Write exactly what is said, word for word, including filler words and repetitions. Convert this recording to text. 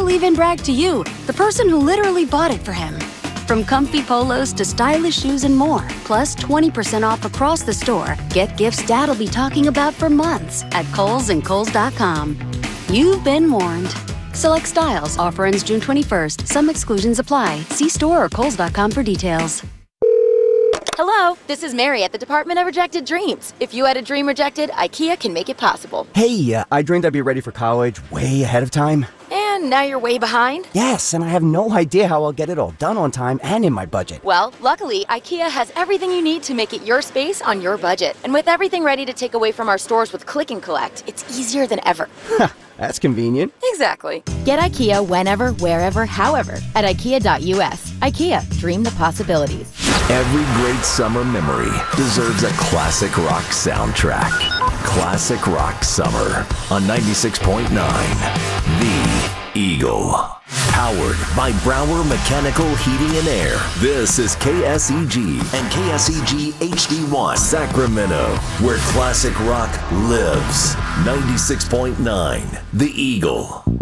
He'll even brag to you, the person who literally bought it for him. From comfy polos to stylish shoes and more, plus twenty percent off across the store. Get gifts Dad'll be talking about for months at Kohl's and Kohl's dot com. You've been warned. Select styles. Offer ends June twenty-first. Some exclusions apply. See store or Kohl's dot com for details. Hello, this is Mary at the Department of Rejected Dreams. If you had a dream rejected, IKEA can make it possible. Hey, uh, I dreamed I'd be ready for college way ahead of time. And now you're way behind? Yes, and I have no idea how I'll get it all done on time and in my budget. Well, luckily, IKEA has everything you need to make it your space on your budget. And with everything ready to take away from our stores with Click and Collect, it's easier than ever. That's convenient. Exactly. Get IKEA whenever, wherever, however at IKEA dot U S. IKEA, dream the possibilities. Every great summer memory deserves a classic rock soundtrack. Classic Rock Summer on ninety-six point nine The Eagle. Powered by Brower Mechanical Heating and Air. This is K S E G and K S E G H D one Sacramento, where classic rock lives. ninety-six point nine The Eagle.